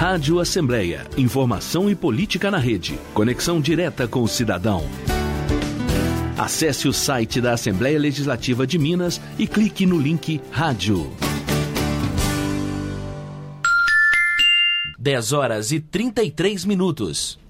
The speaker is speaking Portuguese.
Rádio Assembleia. Informação e política na rede. Conexão direta com o cidadão. Acesse o site da Assembleia Legislativa de Minas e clique no link Rádio. 10 horas e 33 minutos.